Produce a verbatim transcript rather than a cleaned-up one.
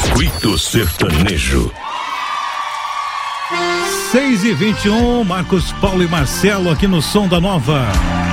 Circuito Sertanejo. seis e vinte e um, Marcos Paulo e Marcelo aqui no Som da Nova.